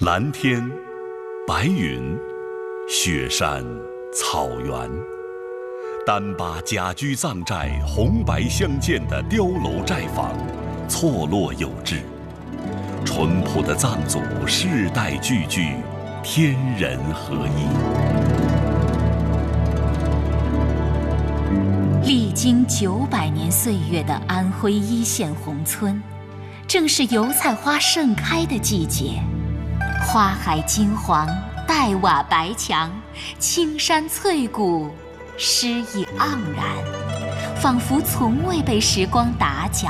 蓝天、白云、雪山、草原，单把甲居藏寨红白相间的碉楼寨房，错落有致。淳朴的藏族世代聚居，天人合一。 历经900年岁月的安徽一线宏村，正是油菜花盛开的季节。花海金黄，黛瓦白墙，青山翠谷，诗意盎然，仿佛从未被时光打搅。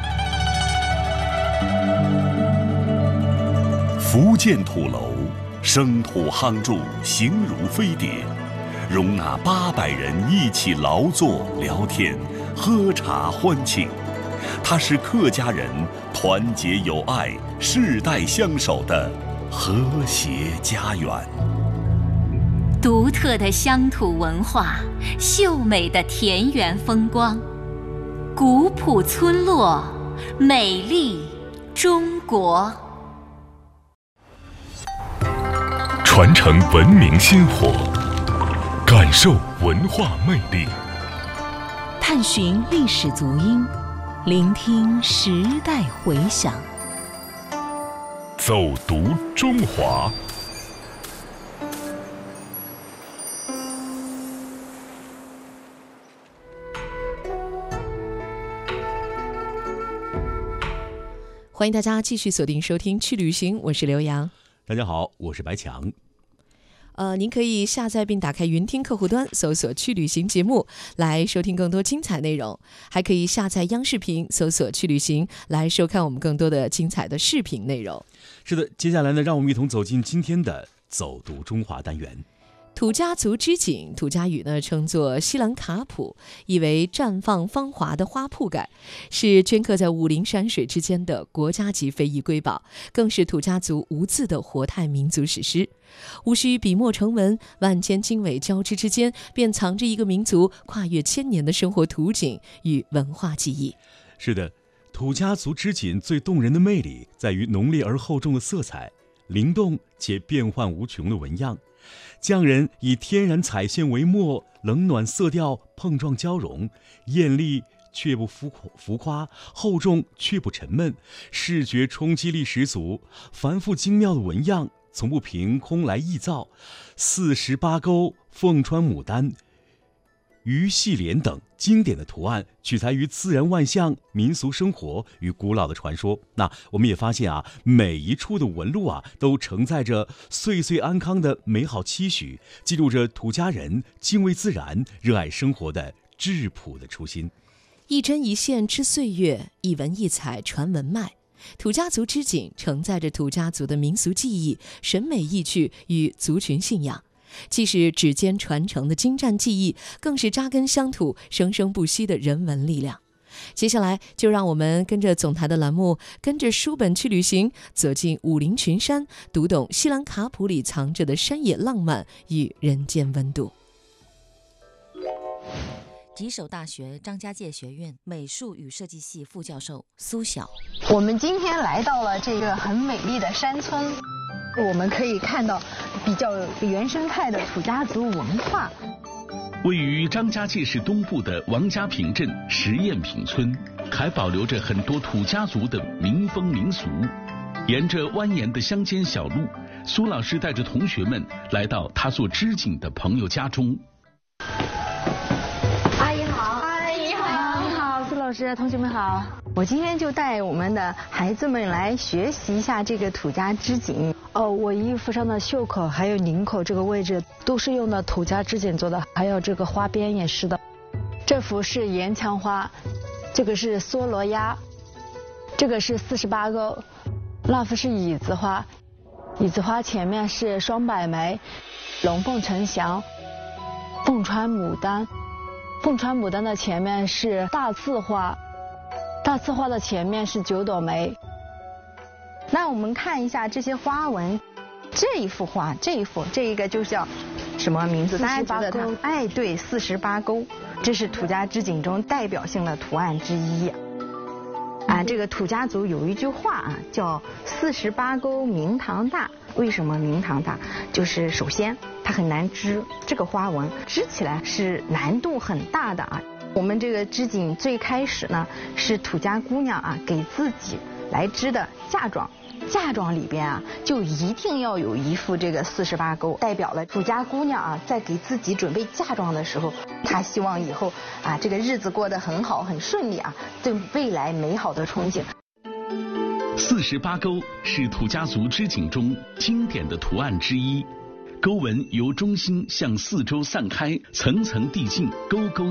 福建土楼，生土夯筑，形如飞碟，容纳800人一起劳作、聊天、喝茶欢庆。它是客家人团结友爱、世代相守的和谐家园。 独特的乡土文化，秀美的田园风光，古朴村落，美丽中国。 传承文明薪火，感受文化魅力， 探寻历史足音，聆听时代回响， 走读中华。 欢迎大家继续锁定收听去旅行，我是刘洋。 大家好，我是白强。 您可以下载并打开云听客户端，搜索去旅行节目来收听更多精彩内容，还可以下载央视频，搜索去旅行来收看我们更多的精彩的视频内容。 是的，接下来呢，让我们一同走进今天的走读中华单元。 土家族织锦，土家语呢称作西兰卡普，意为绽放芳华的花铺盖，是镌刻在武陵山水之间的国家级非遗瑰宝，更是土家族无字的活态民族史诗。无需笔墨成文，万千经纬交织之间，便藏着一个民族跨越1000年的生活图景与文化记忆。 是的，土家族织锦最动人的魅力在于浓烈而厚重的色彩，灵动且变幻无穷的纹样。匠人以天然彩线为墨，冷暖色调碰撞交融，艳丽却不浮夸，厚重却不沉闷，视觉冲击力十足。繁复精妙的纹样从不凭空来臆造，48钩、凤穿牡丹、鱼戏莲等经典的图案取材于自然万象、民俗生活与古老的传说。那我们也发现每一处的纹路都承载着岁岁安康的美好期许，记录着土家人敬畏自然、热爱生活的质朴的初心。 一针一线织岁月，一纹一彩传文脉。土家族织锦承载着土家族的民俗技艺、审美意趣与族群信仰，既是指尖传承的精湛技艺，更是扎根乡土、生生不息的人文力量。接下来就让我们跟着总台的栏目，跟着书本去旅行，走进武陵群山，读懂西兰卡普里藏着的山野浪漫与人间温度。 吉首大学张家界学院美术与设计系副教授苏晓。 我们今天来到了这个很美丽的山村，我们可以看到比较原生态的土家族文化。 位于张家界市东部的王家坪镇石堰坪村，还保留着很多土家族的民风民俗。沿着蜿蜒的乡间小路，苏老师带着同学们来到他做织锦的朋友家中。 老师，同学们好，我今天就带我们的孩子们来学习一下这个土家织锦。 我衣服上的袖口还有领口这个位置都是用的土家织锦做的，还有这个花边也是的。这幅是岩墙花，这个是梭罗鸦，这个是48钩，那幅是椅子花，椅子花前面是双柏梅、龙凤呈祥、凤穿牡丹。凤穿牡丹的前面是大刺花，大刺花的前面是9朵梅。 那我们看一下这些花纹，这一幅画，这一个就叫什么名字？大家觉得它？对，48钩，这是土家织锦中代表性的图案之一。 这个土家族有一句话啊，叫48钩明堂大。为什么明堂大？就是首先它很难织，这个花纹织起来是难度很大的啊。我们这个织锦最开始呢是土家姑娘啊给自己来织的嫁妆，嫁妆里边啊就一定要有一副这个48钩，代表了土家姑娘啊在给自己准备嫁妆的时候，她希望以后啊这个日子过得很好很顺利啊，对未来美好的憧憬。 48钩是土家族织锦中经典的图案之一，钩纹由中心向四周散开，层层递进，钩钩